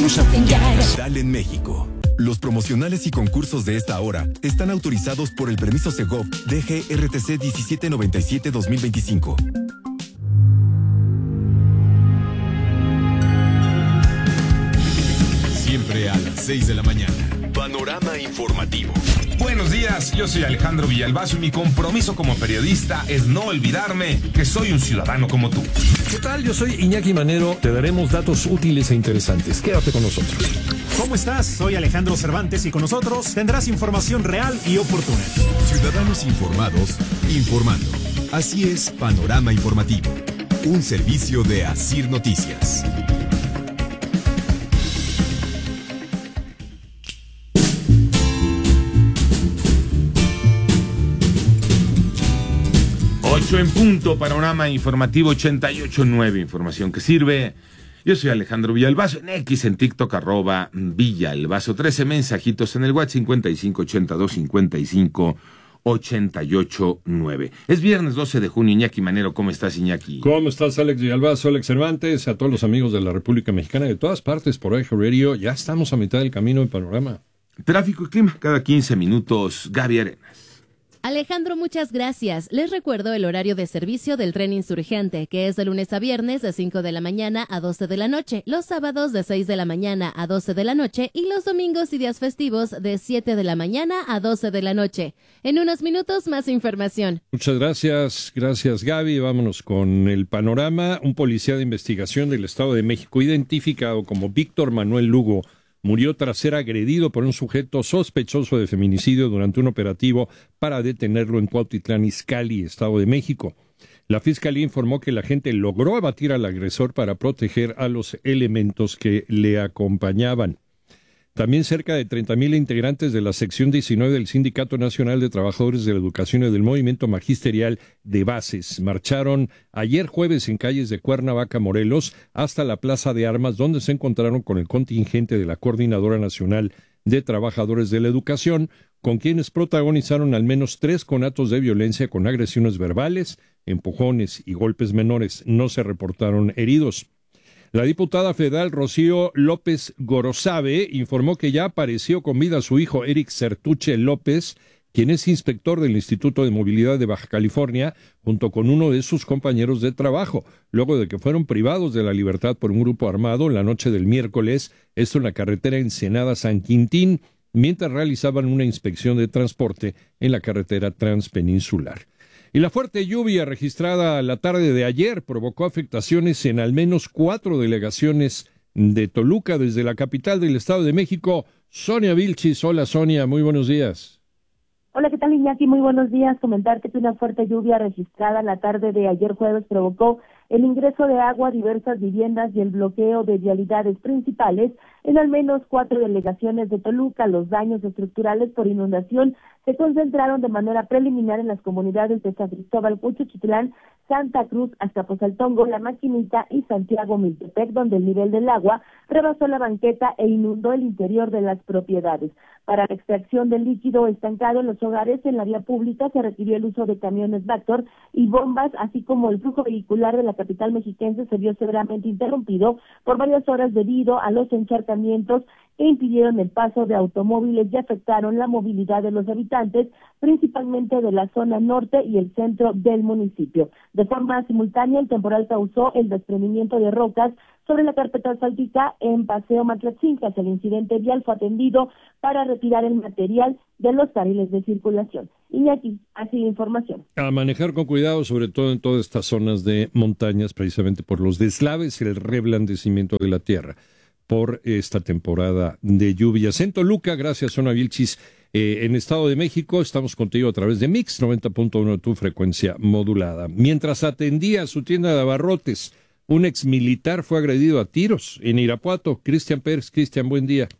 Dale en México. Los promocionales y concursos de esta hora están autorizados por el permiso Segov DGRTC 1797-2025. Siempre a las 6 de la mañana. Panorama informativo. Buenos días, yo soy Alejandro Villalbazo y mi compromiso como periodista es no olvidarme que soy un ciudadano como tú. ¿Qué tal? Yo soy Iñaki Manero. Te daremos datos útiles e interesantes. Quédate con nosotros. ¿Cómo estás? Soy Alejandro Cervantes y con nosotros tendrás información real y oportuna. Ciudadanos informados, informando. Así es Panorama Informativo, un servicio de Asir Noticias. En punto, Panorama Informativo 88.9, información que sirve. Yo soy Alejandro Villalbazo, en X, en TikTok, @Villalbazo, 13 mensajitos en el WhatsApp 5582558889. Es viernes 12 de junio, Iñaki Manero, ¿cómo estás, Iñaki? ¿Cómo estás, Alex Villalbazo, Alex Cervantes? A todos los amigos de la República Mexicana de todas partes por Eje Radio, ya estamos a mitad del camino en Panorama. Tráfico y clima, cada 15 minutos, Gaby Arenas. Alejandro, muchas gracias. Les recuerdo el horario de servicio del tren Insurgente, que es de lunes a viernes de 5 de la mañana a 12 de la noche, los sábados de 6 de la mañana a 12 de la noche y los domingos y días festivos de 7 de la mañana a 12 de la noche. En unos minutos, más información. Muchas gracias Gaby. Vámonos con el panorama. Un policía de investigación del Estado de México, identificado como Víctor Manuel Lugo, murió tras ser agredido por un sujeto sospechoso de feminicidio durante un operativo para detenerlo en Cuautitlán Izcalli, Estado de México. La Fiscalía informó que el agente logró abatir al agresor para proteger a los elementos que le acompañaban. También cerca de 30,000 integrantes de la sección 19 del Sindicato Nacional de Trabajadores de la Educación y del Movimiento Magisterial de Bases marcharon ayer jueves en calles de Cuernavaca, Morelos, hasta la Plaza de Armas, donde se encontraron con el contingente de la Coordinadora Nacional de Trabajadores de la Educación, con quienes protagonizaron al menos 3 conatos de violencia con agresiones verbales, empujones y golpes menores. No se reportaron heridos. La diputada federal Rocío López Gorosabe informó que ya apareció con vida su hijo Eric Sertuche López, quien es inspector del Instituto de Movilidad de Baja California, junto con uno de sus compañeros de trabajo, luego de que fueron privados de la libertad por un grupo armado la noche del miércoles, esto en la carretera Ensenada-San Quintín, mientras realizaban una inspección de transporte en la carretera transpeninsular. Y la fuerte lluvia registrada la tarde de ayer provocó afectaciones en al menos 4 delegaciones de Toluca desde la capital del Estado de México. Sonia Vilchis, hola Sonia, muy buenos días. Hola, ¿qué tal, Iñaki? Muy buenos días. Comentarte que una fuerte lluvia registrada la tarde de ayer jueves provocó el ingreso de agua a diversas viviendas y el bloqueo de vialidades principales en al menos 4 delegaciones de Toluca. Los daños estructurales por inundación se concentraron de manera preliminar en las comunidades de San Cristóbal, Cuchichitlán, Santa Cruz, Azcapotzaltongo, La Maquinita y Santiago Miltepec, donde el nivel del agua rebasó la banqueta e inundó el interior de las propiedades. Para la extracción del líquido estancado en los hogares en la vía pública se requirió el uso de camiones Vactor y bombas, así como el flujo vehicular de la capital mexiquense se vio severamente interrumpido por varias horas debido a los encharcamientos que impidieron el paso de automóviles y afectaron la movilidad de los habitantes, principalmente de la zona norte y el centro del municipio. De forma simultánea, el temporal causó el desprendimiento de rocas sobre la carpeta asfáltica en Paseo Matlatzinca. El incidente vial fue atendido para retirar el material de los carriles de circulación. Iñaki, así la información. A manejar con cuidado, sobre todo en todas estas zonas de montañas, precisamente por los deslaves y el reblandecimiento de la tierra por esta temporada de lluvias. En Toluca, gracias, Sonia Vilchis. En Estado de México, estamos contigo a través de Mix 90.1 de tu frecuencia modulada. Mientras atendía su tienda de abarrotes, un exmilitar fue agredido a tiros en Irapuato. Cristian Pérez. Cristian, buen día.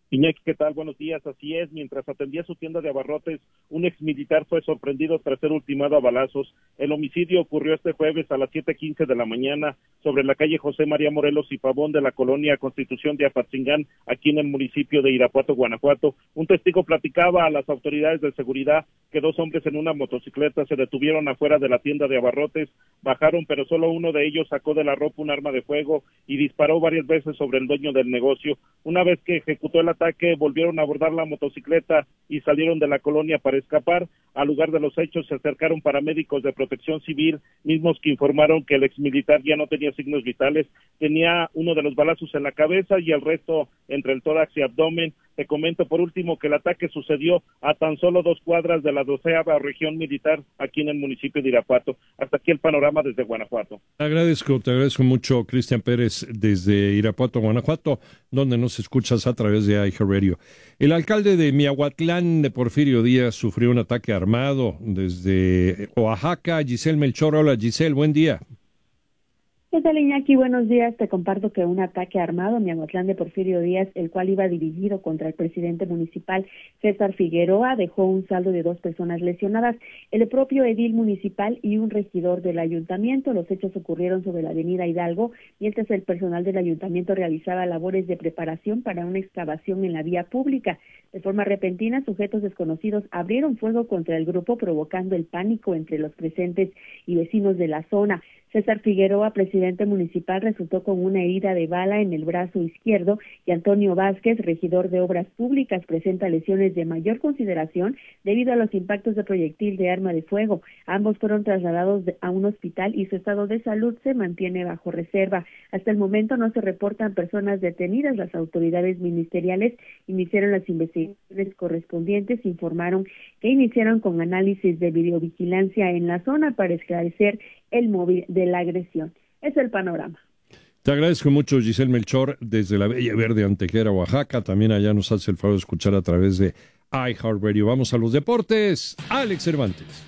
Iñaki, ¿qué tal? Buenos días. Así es, mientras atendía su tienda de abarrotes, un exmilitar fue sorprendido tras ser ultimado a balazos. El homicidio ocurrió este jueves a las 7:15 de la mañana sobre la calle José María Morelos y Pavón de la colonia Constitución de Apatzingán, aquí en el municipio de Irapuato, Guanajuato. Un testigo platicaba a las autoridades de seguridad que dos hombres en una motocicleta se detuvieron afuera de la tienda de abarrotes, bajaron, pero solo uno de ellos sacó de la ropa un arma de fuego y disparó varias veces sobre el dueño del negocio. Una vez que ejecutó el ataque, volvieron a abordar la motocicleta y salieron de la colonia para escapar. Al lugar de los hechos se acercaron paramédicos de Protección Civil, mismos que informaron que el exmilitar ya no tenía signos vitales, tenía uno de los balazos en la cabeza y el resto entre el tórax y abdomen. Te comento por último que el ataque sucedió a tan solo 2 cuadras de la 12ª región militar aquí en el municipio de Irapuato. Hasta aquí el panorama desde Guanajuato. Te agradezco mucho, Cristian Pérez, desde Irapuato, Guanajuato, donde nos escuchas a través de iHeartRadio. El alcalde de Miahuatlán, Porfirio Díaz, sufrió un ataque armado desde Oaxaca. Giselle Melchor, hola Giselle, buen día. ¿Qué tal, Iñaki? Buenos días. Te comparto que un ataque armado en Miahuatlán de Porfirio Díaz, el cual iba dirigido contra el presidente municipal César Figueroa, dejó un saldo de 2 personas lesionadas, el propio edil municipal y un regidor del ayuntamiento. Los hechos ocurrieron sobre la avenida Hidalgo, mientras el personal del ayuntamiento realizaba labores de preparación para una excavación en la vía pública. De forma repentina, sujetos desconocidos abrieron fuego contra el grupo, provocando el pánico entre los presentes y vecinos de la zona. César Figueroa, presidente municipal, resultó con una herida de bala en el brazo izquierdo y Antonio Vázquez, regidor de Obras Públicas, presenta lesiones de mayor consideración debido a los impactos de proyectil de arma de fuego. Ambos fueron trasladados a un hospital y su estado de salud se mantiene bajo reserva. Hasta el momento no se reportan personas detenidas. Las autoridades ministeriales iniciaron las investigaciones correspondientes, informaron que iniciaron con análisis de videovigilancia en la zona para esclarecer el móvil de la agresión. Es el panorama. Te agradezco mucho, Giselle Melchor, desde la Bella Verde, Antequera, Oaxaca. También allá nos hace el favor de escuchar a través de iHeartRadio. Vamos a los deportes. Alex Cervantes.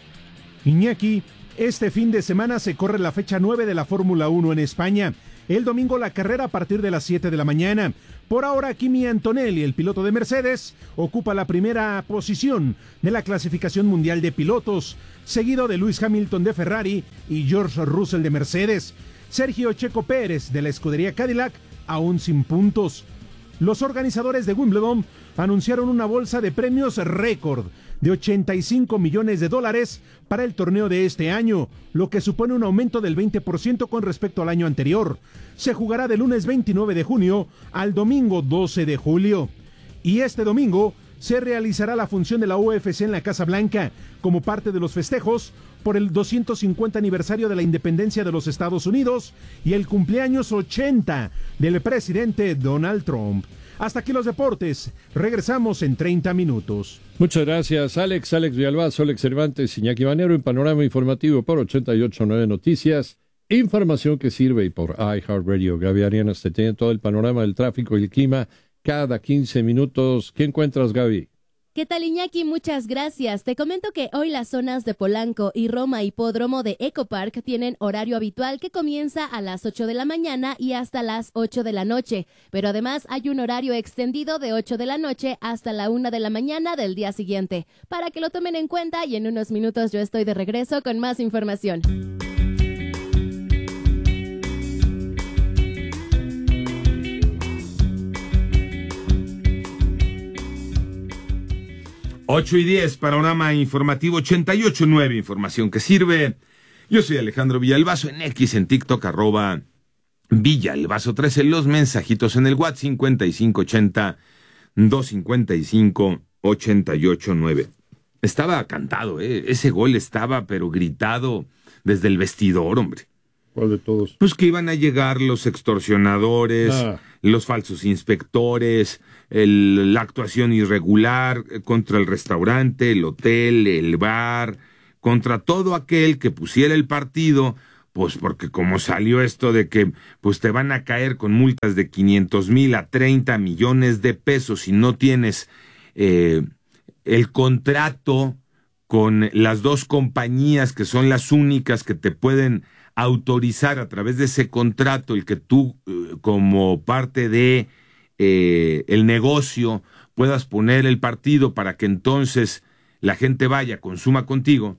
Iñaki, este fin de semana se corre la fecha 9 de la Fórmula 1 en España. El domingo la carrera a partir de las 7 de la mañana. Por ahora, Kimi Antonelli, el piloto de Mercedes, ocupa la primera posición de la clasificación mundial de pilotos, seguido de Lewis Hamilton de Ferrari y George Russell de Mercedes. Sergio Checo Pérez de la escudería Cadillac, aún sin puntos. Los organizadores de Wimbledon anunciaron una bolsa de premios récord de $85 millones para el torneo de este año, lo que supone un aumento del 20% con respecto al año anterior. Se jugará del lunes 29 de junio al domingo 12 de julio. Y este domingo se realizará la función de la UFC en la Casa Blanca, como parte de los festejos por el 250 aniversario de la independencia de los Estados Unidos y el cumpleaños 80 del presidente Donald Trump. Hasta aquí los deportes. Regresamos en 30 minutos. Muchas gracias, Alex Villalbazo, Alex Cervantes, Iñaki Manero en Panorama Informativo por 88.9 Noticias. Información que sirve y por iHeartRadio. Gaby Arianas te tiene todo el panorama del tráfico y el clima cada 15 minutos. ¿Qué encuentras, Gaby? ¿Qué tal, Iñaki? Muchas gracias. Te comento que hoy las zonas de Polanco y Roma Hipódromo de Ecopark tienen horario habitual que comienza a las 8 de la mañana y hasta las 8 de la noche. Pero además hay un horario extendido de 8 de la noche hasta la 1 de la mañana del día siguiente. Para que lo tomen en cuenta y en unos minutos yo estoy de regreso con más información. Ocho y 10, panorama informativo 88.9, información que sirve. Yo soy Alejandro Villalbazo en X, en TikTok, @Villalbazo13, los mensajitos en el WhatsApp 5580-255-889. Estaba cantado, ese gol estaba, pero gritado desde el vestidor, hombre. ¿Cuál de todos? Pues que iban a llegar los extorsionadores, los falsos inspectores, la actuación irregular contra el restaurante, el hotel, el bar, contra todo aquel que pusiera el partido, pues porque como salió esto de que pues te van a caer con multas de 500,000 a 30 millones de pesos si no tienes el contrato con las dos compañías que son las únicas que te pueden autorizar a través de ese contrato el que tú como parte de el negocio, puedas poner el partido para que entonces la gente vaya, consuma contigo,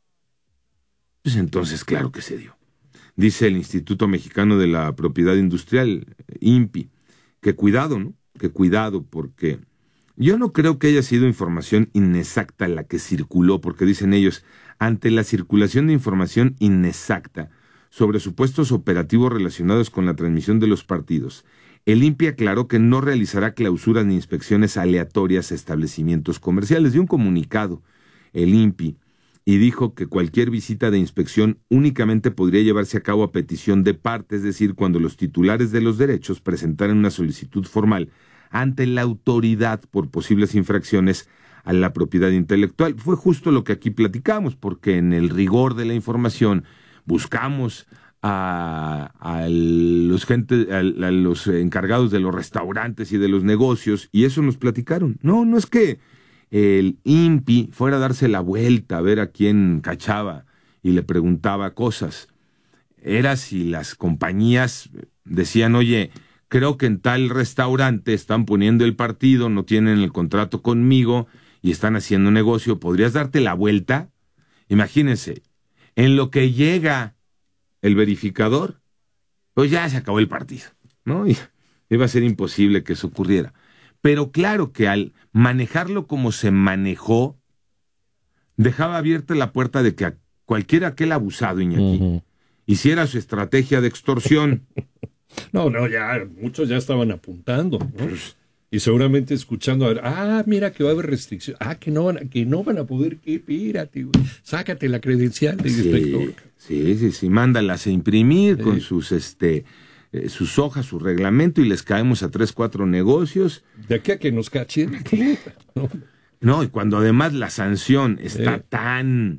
pues entonces claro que se dio. Dice el Instituto Mexicano de la Propiedad Industrial, INPI, que cuidado, ¿no? Que cuidado, porque yo no creo que haya sido información inexacta la que circuló, porque dicen ellos, ante la circulación de información inexacta sobre supuestos operativos relacionados con la transmisión de los partidos, el INPI aclaró que no realizará clausuras ni inspecciones aleatorias a establecimientos comerciales. Dio un comunicado el INPI y dijo que cualquier visita de inspección únicamente podría llevarse a cabo a petición de parte, es decir, cuando los titulares de los derechos presentaran una solicitud formal ante la autoridad por posibles infracciones a la propiedad intelectual. Fue justo lo que aquí platicamos, porque en el rigor de la información buscamos a los encargados de los restaurantes y de los negocios, y eso nos platicaron. No es que el INPI fuera a darse la vuelta a ver a quién cachaba y le preguntaba cosas. Era si las compañías decían, oye, creo que en tal restaurante están poniendo el partido, no tienen el contrato conmigo y están haciendo negocio, ¿podrías darte la vuelta? Imagínense, en lo que llega el verificador, pues ya se acabó el partido, ¿no? Y iba a ser imposible que eso ocurriera. Pero claro que al manejarlo como se manejó, dejaba abierta la puerta de que a cualquiera aquel abusado, Iñaki, hiciera su estrategia de extorsión. No, ya muchos ya estaban apuntando, ¿no? Pues, y seguramente escuchando, a ver, mira que va a haber restricción, que no van a poder, espérate, güey, sácate la credencial de inspector. Sí, mándalas a imprimir con sus hojas, su reglamento, y les caemos a 3-4 negocios. De aquí a que nos cachen. No, y cuando además la sanción está tan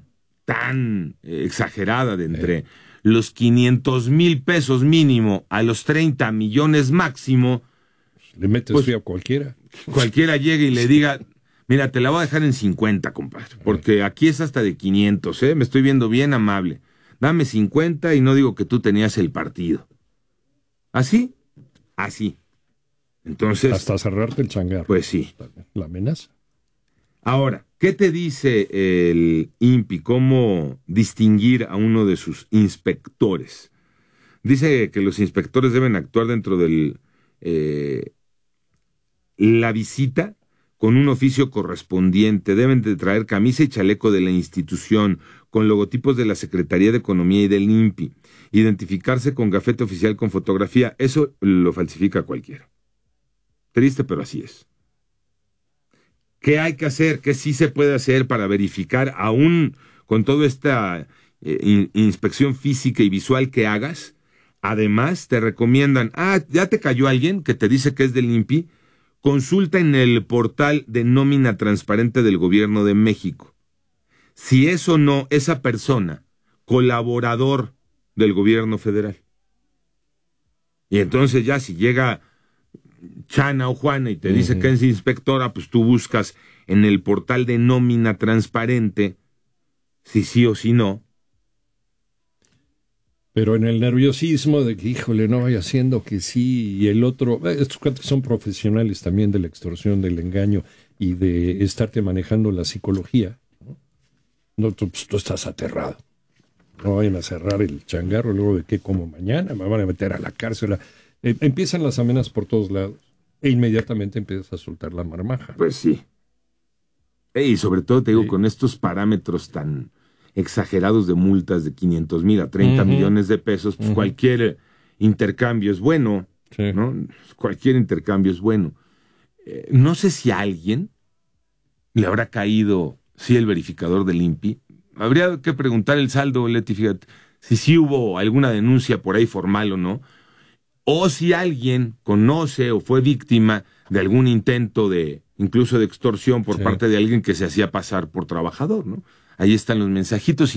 exagerada de entre los 500,000 pesos mínimo a los 30 millones máximo, le metes pues, a cualquiera. Cualquiera llegue y le diga, mira, te la voy a dejar en 50, compadre, porque aquí es hasta de 500, me estoy viendo bien amable. Dame 50 y no digo que tú tenías el partido. ¿Así? Así. Entonces... hasta cerrarte el changarro. Pues sí. La amenaza. Ahora, ¿qué te dice el INPI? ¿Cómo distinguir a uno de sus inspectores? Dice que los inspectores deben actuar dentro del la visita con un oficio correspondiente, deben de traer camisa y chaleco de la institución, con logotipos de la Secretaría de Economía y del INPI, identificarse con gafete oficial con fotografía. Eso lo falsifica cualquiera. Triste, pero así es. ¿Qué hay que hacer? ¿Qué sí se puede hacer para verificar, aún con toda esta inspección física y visual que hagas? Además, te recomiendan, ya te cayó alguien que te dice que es del INPI, consulta en el portal de nómina transparente del Gobierno de México. Si es o no esa persona colaborador del Gobierno Federal. Y entonces ya si llega Chana o Juana y te dice que es inspectora, pues tú buscas en el portal de nómina transparente si sí o si no. Pero en el nerviosismo de que, híjole, no vaya haciendo que sí, y el otro, estos cuantos son profesionales también de la extorsión, del engaño y de estarte manejando la psicología, ¿no? Tú estás aterrado. No vayan a cerrar el changarro luego de que como mañana me van a meter a la cárcel. Empiezan las amenazas por todos lados e inmediatamente empiezas a soltar la marmaja. Pues sí. Y sobre todo te digo, con estos parámetros tan exagerados de multas de 500,000 a 30 millones de pesos, pues cualquier intercambio es bueno, ¿no? Cualquier intercambio es bueno. No sé si a alguien le habrá caído, el verificador del INPI. Habría que preguntar el saldo, Leti, fíjate, si sí hubo alguna denuncia por ahí formal o no, o si alguien conoce o fue víctima de algún intento incluso de extorsión por parte de alguien que se hacía pasar por trabajador, ¿no? Ahí están los mensajitos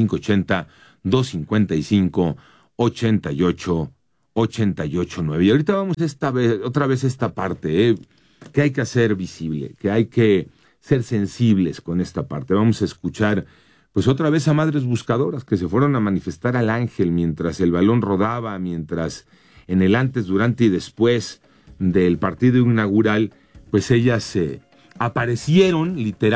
5580-255-88-9. Y ahorita vamos otra vez esta parte, que hay que hacer visible, que hay que ser sensibles con esta parte. Vamos a escuchar pues otra vez a madres buscadoras que se fueron a manifestar al Ángel mientras el balón rodaba, mientras en el antes, durante y después del partido inaugural, pues ellas aparecieron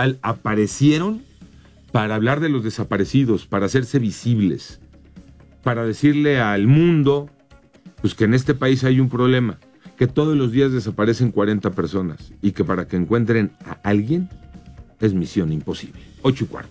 para hablar de los desaparecidos, para hacerse visibles, para decirle al mundo pues que en este país hay un problema, que todos los días desaparecen 40 personas y que para que encuentren a alguien es misión imposible. 8:15.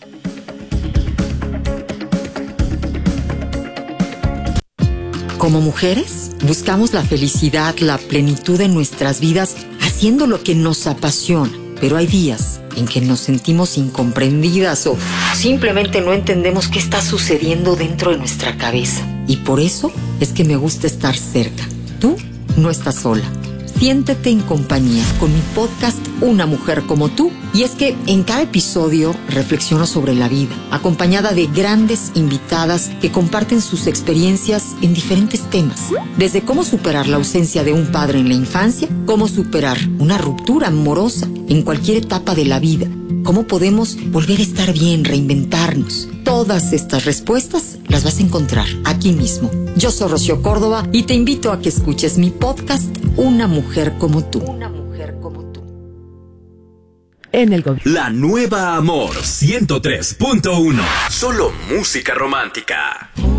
Como mujeres, buscamos la felicidad, la plenitud en nuestras vidas haciendo lo que nos apasiona, pero hay días en que nos sentimos incomprendidas o simplemente no entendemos qué está sucediendo dentro de nuestra cabeza. Y por eso es que me gusta estar cerca. Tú no estás sola. Siéntete en compañía con mi podcast Una Mujer Como Tú. Y es que en cada episodio reflexiono sobre la vida, acompañada de grandes invitadas que comparten sus experiencias en diferentes temas. Desde cómo superar la ausencia de un padre en la infancia, cómo superar una ruptura amorosa en cualquier etapa de la vida, cómo podemos volver a estar bien, reinventarnos. Todas estas respuestas las vas a encontrar aquí mismo. Yo soy Rocío Córdoba y te invito a que escuches mi podcast Una Mujer Como Tú. Una Mujer Como Tú. En el gobierno. La nueva Amor 103.1. Solo música romántica.